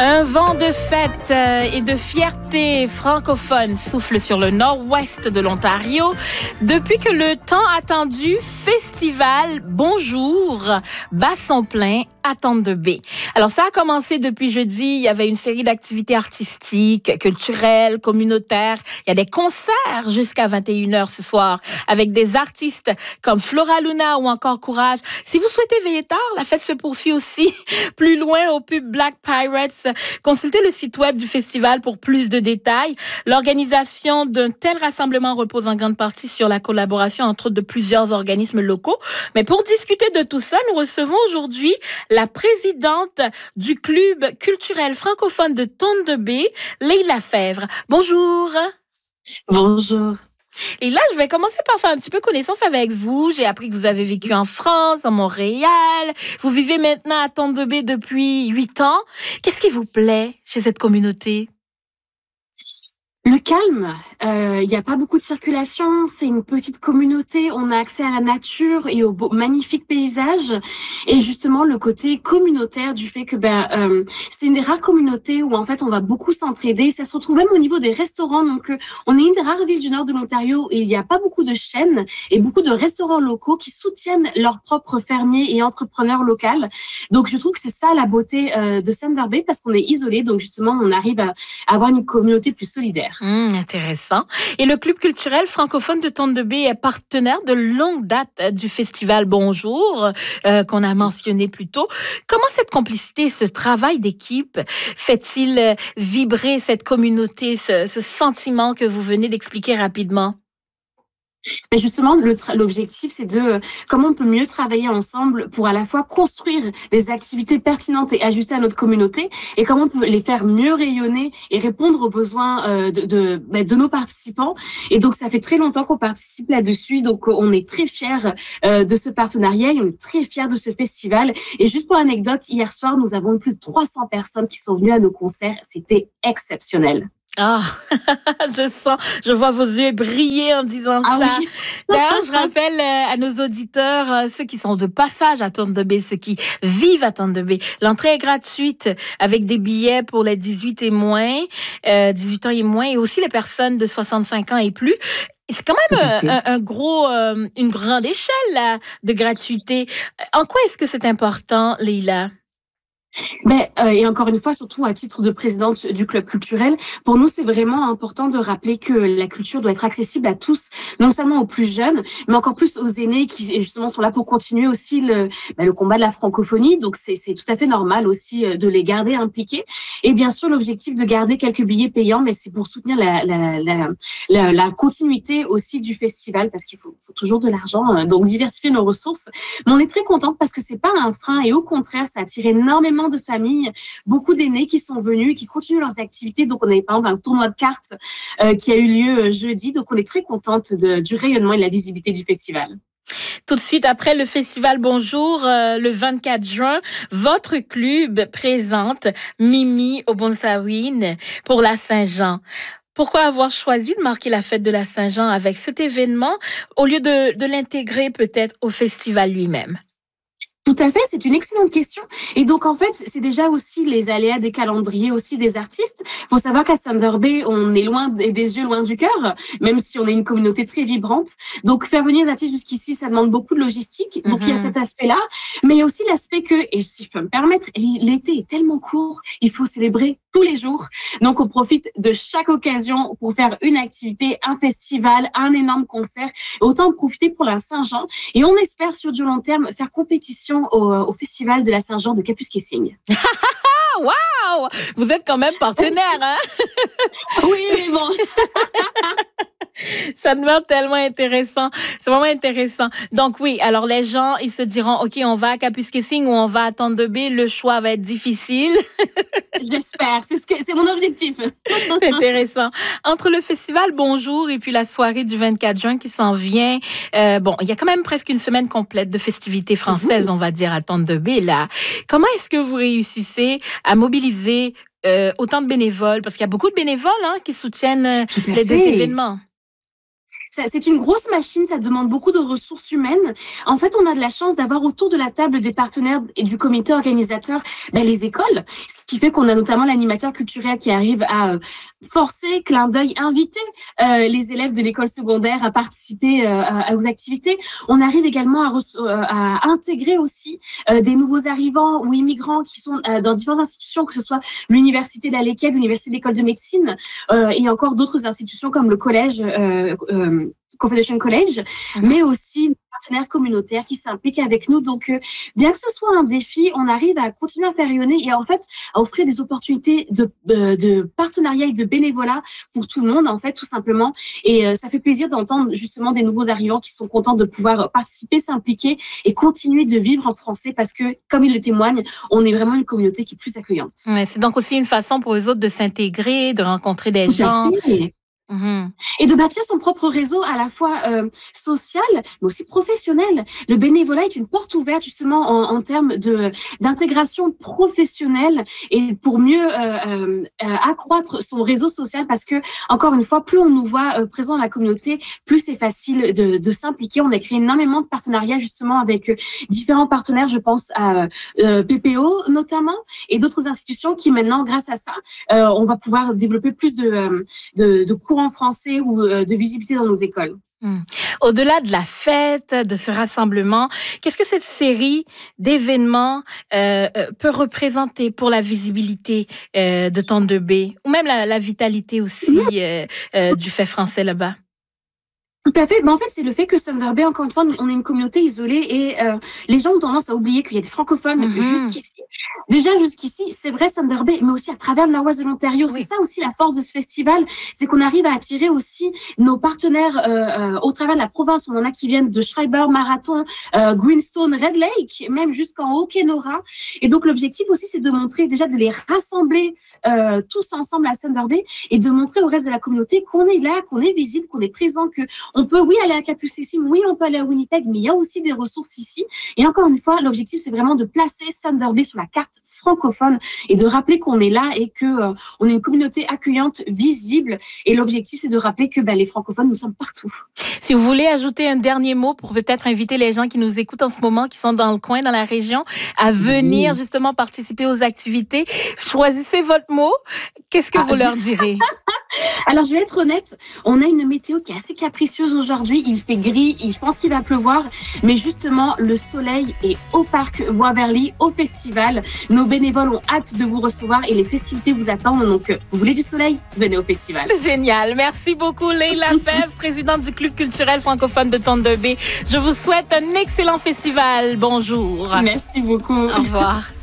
Un vent de fête et de fierté francophone souffle sur le nord-ouest de l'Ontario depuis que le tant attendu festival Bonjour bat son plein à Thunder Bay. Alors, ça a commencé depuis jeudi. Il y avait une série d'activités artistiques, culturelles, communautaires. Il y a des concerts jusqu'à 21h ce soir avec des artistes comme Flora Luna ou encore Courage. Si vous souhaitez veiller tard, la fête se poursuit aussi plus loin au pub Black Pirates. Consultez le site web du festival pour plus de détails. L'organisation d'un tel rassemblement repose en grande partie sur la collaboration entre autres de plusieurs organismes locaux. Mais pour discuter de tout ça, nous recevons aujourd'hui la présidente du club culturel francophone de Thunder Bay, Leila Fèvre. Bonjour. Bonjour. Et là, je vais commencer par faire un petit peu connaissance avec vous. J'ai appris que vous avez vécu en France, à Montréal. Vous vivez maintenant à Thunder Bay depuis 8 ans. Qu'est-ce qui vous plaît chez cette communauté? Le calme, il n'y a pas beaucoup de circulation, c'est une petite communauté, on a accès à la nature et aux magnifiques paysages et justement le côté communautaire du fait que c'est une des rares communautés où en fait on va beaucoup s'entraider, ça se retrouve même au niveau des restaurants, donc on est une des rares villes du nord de l'Ontario et il n'y a pas beaucoup de chaînes et beaucoup de restaurants locaux qui soutiennent leurs propres fermiers et entrepreneurs locaux. Donc je trouve que c'est ça la beauté de Thunder Bay parce qu'on est isolé, donc justement on arrive à avoir une communauté plus solidaire. Intéressant. Et le club culturel francophone de Thunder Bay est partenaire de longue date du festival Bonjour, qu'on a mentionné plus tôt. Comment cette complicité, ce travail d'équipe fait-il vibrer cette communauté, ce sentiment que vous venez d'expliquer rapidement? Mais justement, l'objectif, c'est de comment on peut mieux travailler ensemble pour à la fois construire des activités pertinentes et ajustées à notre communauté et comment on peut les faire mieux rayonner et répondre aux besoins de nos participants. Et donc, ça fait très longtemps qu'on participe là-dessus. Donc, on est très fiers de ce partenariat et on est très fiers de ce festival. Et juste pour l'anecdote, hier soir, nous avons plus de 300 personnes qui sont venues à nos concerts. C'était exceptionnel. Ah, je vois vos yeux briller en disant ça. Oui. D'ailleurs, je rappelle à nos auditeurs, ceux qui sont de passage à Thunder Bay, ceux qui vivent à Thunder Bay, l'entrée est gratuite avec des billets pour les 18 et moins, 18 ans et moins, et aussi les personnes de 65 ans et plus. C'est quand même une grande échelle là, de gratuité. En quoi est-ce que c'est important, Leila? Et encore une fois, surtout à titre de présidente du club culturel, pour nous, c'est vraiment important de rappeler que la culture doit être accessible à tous, non seulement aux plus jeunes, mais encore plus aux aînés qui justement sont là pour continuer aussi le combat de la francophonie. Donc, c'est tout à fait normal aussi de les garder impliqués. Et bien sûr, l'objectif de garder quelques billets payants, mais c'est pour soutenir la continuité aussi du festival, parce qu'il faut toujours de l'argent, donc diversifier nos ressources. Mais on est très contente parce que c'est pas un frein et au contraire, ça attire énormément de familles, beaucoup d'aînés qui sont venus et qui continuent leurs activités. Donc, on avait par exemple un tournoi de cartes qui a eu lieu jeudi. Donc, on est très contente du rayonnement et de la visibilité du festival. Tout de suite après le festival Bonjour, le 24 juin, votre club présente Mimi au Bonsawin pour la Saint-Jean. Pourquoi avoir choisi de marquer la fête de la Saint-Jean avec cet événement au lieu de l'intégrer peut-être au festival lui-même? Tout à fait, c'est une excellente question. Et donc, en fait, c'est déjà aussi les aléas des calendriers aussi des artistes. Il faut savoir qu'à Thunder Bay, on est loin des yeux, loin du cœur, même si on est une communauté très vibrante. Donc, faire venir des artistes jusqu'ici, ça demande beaucoup de logistique. Donc, il y a cet aspect-là. Mais il y a aussi l'aspect que, et si je peux me permettre, l'été est tellement court, il faut célébrer tous les jours. Donc, on profite de chaque occasion pour faire une activité, un festival, un énorme concert. Autant en profiter pour la Saint-Jean. Et on espère, sur du long terme, faire compétition au festival de la Saint-Jean de Capus-Kissing. Wow! Vous êtes quand même partenaire, hein? Oui, mais bon. Ça demeure tellement intéressant. C'est vraiment intéressant. Donc oui, alors les gens, ils se diront, OK, on va à Capus-Kissing ou on va à Thunder Bay. Le choix va être difficile. J'espère. C'est mon objectif. C'est intéressant. Entre le festival Bonjour et puis la soirée du 24 juin qui s'en vient, il y a quand même presque une semaine complète de festivités françaises, on va dire, à Thunder Bay, là. Comment est-ce que vous réussissez à mobiliser autant de bénévoles? Parce qu'il y a beaucoup de bénévoles qui soutiennent les deux événements. C'est une grosse machine, ça demande beaucoup de ressources humaines. En fait, on a de la chance d'avoir autour de la table des partenaires et du comité organisateur les écoles, ce qui fait qu'on a notamment l'animateur culturel qui arrive à forcer, clin d'œil, inviter les élèves de l'école secondaire à participer aux activités. On arrive également à intégrer aussi des nouveaux arrivants ou immigrants qui sont dans différentes institutions, que ce soit l'université d'Aleket, l'université de l'école de médecine et encore d'autres institutions comme le collège Confederation College, mais aussi nos partenaires communautaires qui s'impliquent avec nous. Donc, bien que ce soit un défi, on arrive à continuer à faire rayonner et en fait à offrir des opportunités de partenariat et de bénévolat pour tout le monde, en fait, tout simplement. Et ça fait plaisir d'entendre justement des nouveaux arrivants qui sont contents de pouvoir participer, s'impliquer et continuer de vivre en français parce que, comme ils le témoignent, on est vraiment une communauté qui est plus accueillante. Ouais, c'est donc aussi une façon pour eux autres de s'intégrer, de rencontrer des gens. Et de bâtir son propre réseau à la fois social, mais aussi professionnel. Le bénévolat est une porte ouverte justement en termes d'intégration professionnelle et pour mieux accroître son réseau social parce que, encore une fois, plus on nous voit présents dans la communauté, plus c'est facile de s'impliquer. On a créé énormément de partenariats justement avec différents partenaires, je pense à PPO notamment, et d'autres institutions qui maintenant, grâce à ça, on va pouvoir développer plus de cours en français ou de visibilité dans nos écoles. Au-delà de la fête, de ce rassemblement, qu'est-ce que cette série d'événements peut représenter pour la visibilité de Thunder Bay ou même la vitalité aussi du fait français là-bas? Tout à fait. Mais en fait, c'est le fait que Thunder Bay, encore une fois, on est une communauté isolée et les gens ont tendance à oublier qu'il y a des francophones jusqu'ici. Déjà, jusqu'ici, c'est vrai, Thunder Bay, mais aussi à travers le nord-ouest de l'Ontario. Oui. C'est ça aussi la force de ce festival, c'est qu'on arrive à attirer aussi nos partenaires au travers de la province. On en a qui viennent de Schreiber, Marathon, Greenstone, Red Lake, même jusqu'en Haut-Kenora. Et donc, l'objectif aussi, c'est de montrer, déjà de les rassembler tous ensemble à Thunder Bay et de montrer au reste de la communauté qu'on est là, qu'on est visible, qu'on est présent, que on peut, oui, aller à Kapuskassim, oui, on peut aller à Winnipeg, mais il y a aussi des ressources ici. Et encore une fois, l'objectif, c'est vraiment de placer Thunder Bay sur la carte francophone et de rappeler qu'on est là et que on est une communauté accueillante, visible. Et l'objectif, c'est de rappeler que les francophones, nous sommes partout. Si vous voulez ajouter un dernier mot pour peut-être inviter les gens qui nous écoutent en ce moment, qui sont dans le coin, dans la région, à venir justement participer aux activités, choisissez votre mot. Qu'est-ce que vous leur direz? Alors, je vais être honnête, on a une météo qui est assez capricieuse aujourd'hui. Il fait gris, je pense qu'il va pleuvoir. Mais justement, le soleil est au parc Waverly, au festival. Nos bénévoles ont hâte de vous recevoir et les festivités vous attendent. Donc, vous voulez du soleil? Venez au festival. Génial. Merci beaucoup, Leila Fèvre, présidente du Club culturel francophone de Thunder Bay. Je vous souhaite un excellent festival. Bonjour. Merci beaucoup. Au revoir.